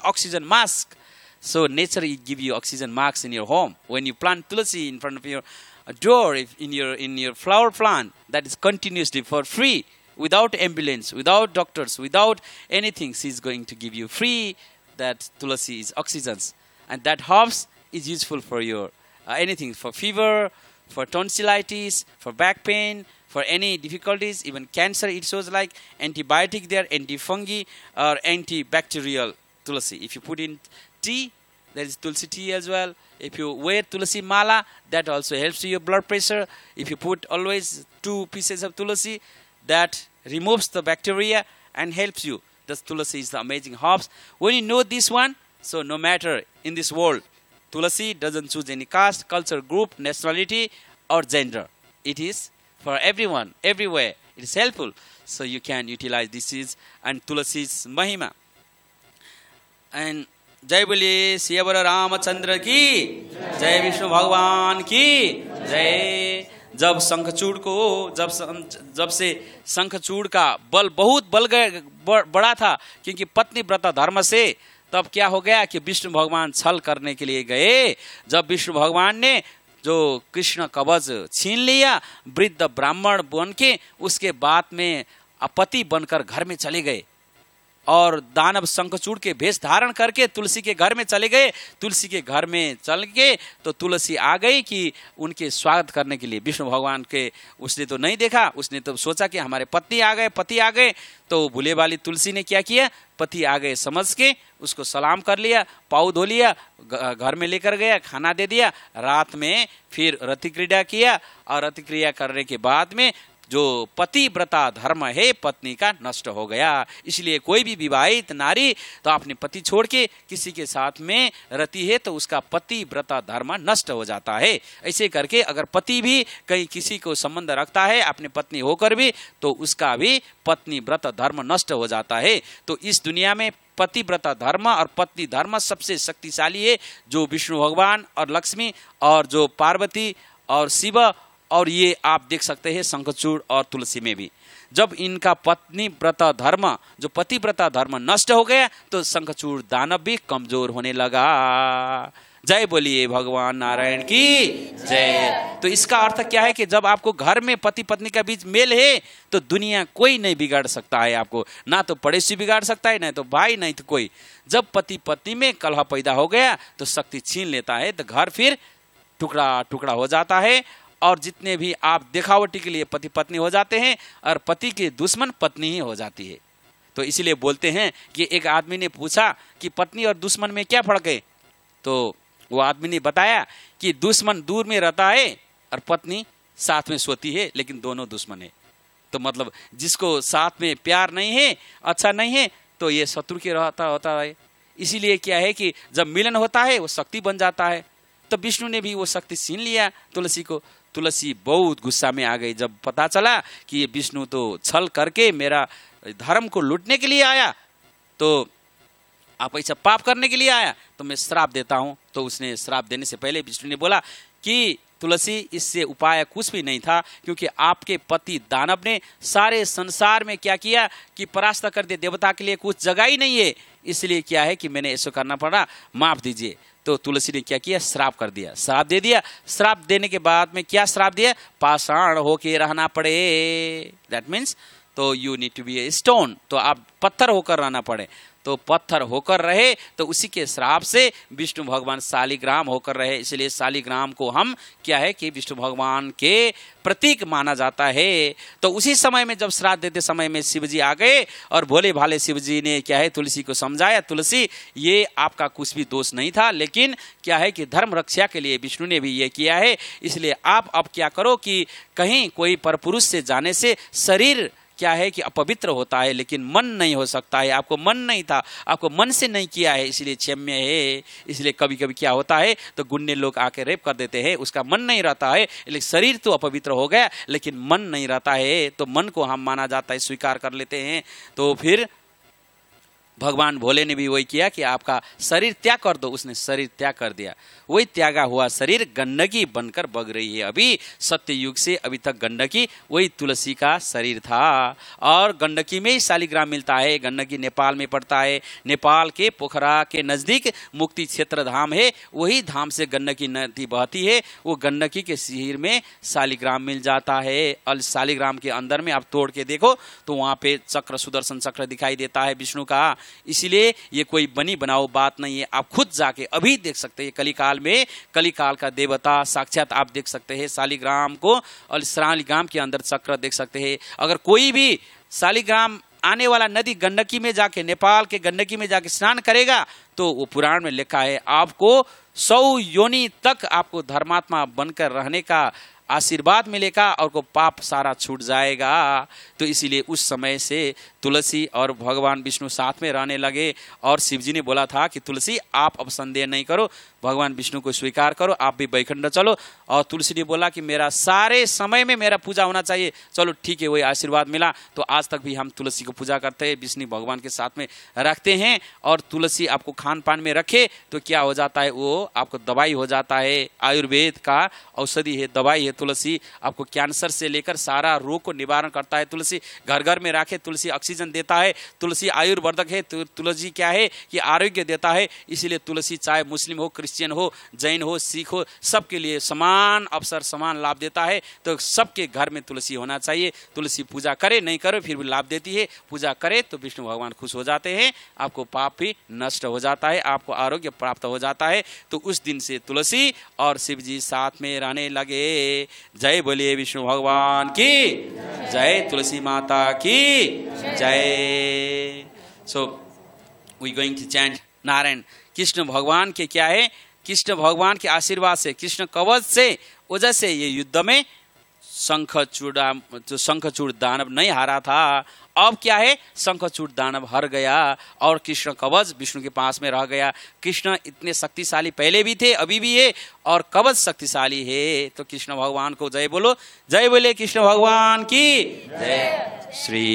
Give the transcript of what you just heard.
oxygen mask. So nature give you oxygen masks in your home. When you plant tulasi in front of your door, in your flower plant, that is continuously for free, without ambulance, without doctors, without anything. She is going to give you free. That tulasi is oxygens, and that herbs is useful for your anything, for fever, for tonsillitis, for back pain, for any difficulties, even cancer. It shows like antibiotic there, antifungi or antibacterial tulasi. If you put in tea, there is tulsi tea as well. If you wear tulasi mala, that also helps your blood pressure. If you put always 2 pieces of tulasi, that removes the bacteria and helps you. This tulasi is the amazing herbs. When you know this one, so no matter in this world, tulasi doesn't choose any caste, culture, group, nationality or gender. It is for everyone, everywhere. It is helpful. So you can utilize this is and tulasi's mahima. And जय बोलिए सियावर रामचंद्र की जय, विष्णु भगवान की जय। जब शंखचूड़ को जब से शंखचूड़ का बल बहुत बड़ा था, क्योंकि पत्नी व्रत धर्म से, तब क्या हो गया कि विष्णु भगवान छल करने के लिए गए। जब विष्णु भगवान ने जो कृष्ण कवच छीन लिया, वृद्ध ब्राह्मण बन के उसके बाद में पति बनकर घर में चले गए और दानव शंखचूड़ के भेष धारण करके तुलसी के घर में चले गए। तुलसी के घर में चल के तो तुलसी आ गई कि उनके स्वागत करने के लिए। विष्णु भगवान के उसने तो नहीं देखा, उसने तो सोचा कि हमारे पति आ गए। तो भूले वाली तुलसी ने क्या किया, पति आ गए समझ के उसको सलाम कर लिया, पाँव धो लिया, घर में लेकर गया, खाना दे दिया। रात में फिर रति क्रीड़ा किया और रति क्रिया करने के बाद में जो पतिव्रता धर्म है पत्नी का नष्ट हो गया। इसलिए कोई भी विवाहित नारी तो अपने पति छोड़ के किसी के साथ में रहती है तो उसका पतिव्रता धर्म नष्ट हो जाता है। ऐसे करके अगर पति भी कहीं किसी को संबंध रखता है अपने पत्नी होकर भी, तो उसका भी पत्नीव्रत धर्म नष्ट हो जाता है। तो इस दुनिया में पतिव्रता धर्म और पत्नी धर्म सबसे शक्तिशाली है, जो विष्णु भगवान और लक्ष्मी और जो पार्वती और शिव, और ये आप देख सकते हैं शंखचूड़ और तुलसी में भी। जब इनका पत्नी व्रत धर्म, जो पतिव्रता धर्म नष्ट हो गया, तो शंखचूड़ दानव भी कमजोर होने लगा। जय बोलिए भगवान नारायण की जय। तो इसका अर्थ क्या है कि जब आपको घर में पति पत्नी का बीच मेल है तो दुनिया कोई नहीं बिगाड़ सकता है आपको, ना तो पड़ोसी बिगाड़ सकता है, ना तो भाई, नहीं तो कोई। जब पति पत्नी में कलह पैदा हो गया तो शक्ति छीन लेता है, तो घर फिर टुकड़ा टुकड़ा हो जाता है। और जितने भी आप दिखावटी के लिए पति पत्नी हो जाते हैं और पति के दुश्मन पत्नी ही हो जाती है। तो इसलिए बोलते हैं कि एक आदमी ने पूछा कि पत्नी और दुश्मन में क्या फर्क है, तो वो आदमी ने बताया कि दुश्मन दूर में रहता है और पत्नी साथ में सोती है, लेकिन दोनों दुश्मन है। तो मतलब जिसको साथ में प्यार नहीं है, अच्छा नहीं है, तो ये शत्रु के रहता होता है। इसीलिए क्या है कि जब मिलन होता है वो शक्ति बन जाता है। तो विष्णु ने भी वो शक्ति छीन लिया तुलसी को। तुलसी बहुत गुस्सा में आ गई जब पता चला कि ये विष्णु तो छल करके मेरा धर्म को लूटने के लिए आया, तो आप ऐसा पाप करने के लिए आया, तो मैं श्राप देता हूं। तो उसने श्राप देने से पहले विष्णु ने बोला कि तुलसी, इससे उपाय कुछ भी नहीं था, क्योंकि आपके पति दानव ने सारे संसार में क्या किया कि परास्त कर दिया, देवता के लिए कुछ जगह ही नहीं है। इसलिए क्या है कि मैंने ऐसा करना पड़ा, माफ दीजिए। तो तुलसी ने क्या किया, श्राप कर दिया, श्राप दे दिया। श्राप देने के बाद में क्या श्राप दिया, पाषाण होके रहना पड़े। दैट मीन्स तो you need to be a stone, तो आप पत्थर होकर रहना पड़े। तो पत्थर होकर रहे, तो उसी के श्राप से विष्णु भगवान शालिग्राम होकर रहे। इसलिए शालिग्राम को हम क्या है कि विष्णु भगवान के प्रतीक माना जाता है। तो उसी समय में जब श्राप देते समय में शिवजी आ गए और भोले भाले शिवजी ने क्या है तुलसी को समझाया, तुलसी ये आपका कुछ भी दोष नहीं था, लेकिन क्या है कि धर्म रक्षा के लिए विष्णु ने भी ये किया है। इसलिए आप अब क्या करो कि कहीं कोई परपुरुष से जाने से शरीर क्या है कि अपवित्र होता है, लेकिन मन नहीं हो सकता है। आपको मन नहीं था, आपको मन से नहीं किया है, इसलिए क्षम्य है। इसलिए कभी कभी क्या होता है तो गुंडे लोग आके रेप कर देते हैं, उसका मन नहीं रहता है, लेकिन शरीर तो अपवित्र हो गया लेकिन मन नहीं रहता है, तो मन को हम माना जाता है, स्वीकार कर लेते हैं। तो फिर भगवान भोले ने भी वही किया कि आपका शरीर त्याग कर दो, उसने शरीर त्याग कर दिया। वही त्यागा हुआ शरीर गंडकी बनकर बग रही है। अभी सत्य युग से अभी तक गंडकी वही तुलसी का शरीर था। और गंडकी में ही शालिग्राम मिलता है। गंडकी नेपाल में पड़ता है। नेपाल के पोखरा के नजदीक मुक्ति क्षेत्र धाम है, वही धाम से गंडकी नदी बहती है। वो गंडकी के शिर में शालिग्राम मिल जाता है। और शालिग्राम के अंदर में आप तोड़ के देखो तो वहाँ पे चक्र, सुदर्शन चक्र दिखाई देता है विष्णु का। इसीलिए ये कोई बनी बनाओ बात नहीं है, आप खुद जाके अभी देख सकते हैं। कलिकाल में, कलिकाल का देवता साक्षात आप देख सकते हैं शालिग्राम को। और शालिग्राम के अंदर चक्र देख सकते हैं। अगर कोई भी शालिग्राम आने वाला नदी गंडकी में जाके, नेपाल के गंडकी में जाके स्नान करेगा तो वो पुराण में लिखा है आपको 100 योनि तक आपको धर्मात्मा बनकर रहने का आशीर्वाद मिलेगा और को पाप सारा छूट जाएगा। तो इसीलिए उस समय से तुलसी और भगवान विष्णु साथ में रहने लगे। और शिव जी ने बोला था कि तुलसी आप अब संदेह नहीं करो, भगवान विष्णु को स्वीकार करो, आप भी बैकुंठ चलो। और तुलसी ने बोला कि मेरा सारे समय में मेरा पूजा होना चाहिए। चलो ठीक है, वही आशीर्वाद मिला। तो आज तक भी हम तुलसी को पूजा करते हैं, विष्णु भगवान के साथ में रखते हैं। और तुलसी आपको खान पान में रखे तो क्या हो जाता है, वो आपको दवाई हो जाता है। आयुर्वेद का औषधि है, दवाई है तुलसी। आपको कैंसर से लेकर सारा रोग को निवारण करता है तुलसी। घर घर में रखे तुलसी ऑक्सीजन देता है। तुलसी आयुर्वर्धक है। तुलसी क्या है कि आरोग्य देता है। इसीलिए तुलसी चाहे मुस्लिम हो, क्रिश्चियन हो, जैन हो, सिख हो, सबके लिए समान अवसर, समान लाभ देता है। तो सबके घर में तुलसी होना चाहिए। तुलसी पूजा करे नहीं करे फिर भी लाभ देती है। पूजा करे तो विष्णु भगवान खुश हो जाते हैं, आपको पाप भी नष्ट हो जाता है, आपको आरोग्य प्राप्त हो जाता है। तो उस दिन से तुलसी और शिव जी साथ में रहने लगे। जय बोलिए विष्णु भगवान की जय, तुलसी माता की जय। So we going to chant Narayan. Krishna भगवान के क्या है, कृष्ण भगवान के आशीर्वाद से, कृष्ण कवच से वजह से ये युद्ध में शंखचूड़ दानव नहीं हारा था। अब क्या है, शंखचूड़ दानव हार गया और कृष्ण कवच विष्णु के पास में रह गया। कृष्ण इतने शक्तिशाली पहले भी थे, अभी भी है, और कवच शक्तिशाली है। तो कृष्ण भगवान को जय बोलो, जय बोले कृष्ण भगवान की जय। श्री